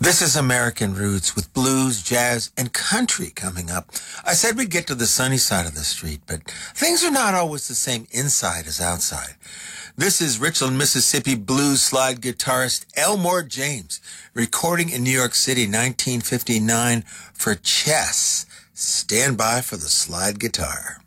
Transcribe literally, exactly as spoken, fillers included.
This is American Roots with blues, jazz, and country coming up. I said we'd get to the sunny side of the street, but things are not always the same inside as outside. This is Richland, Mississippi blues slide guitarist Elmore James, recording in New York City, nineteen fifty-nine for Chess. Stand by for the slide guitar.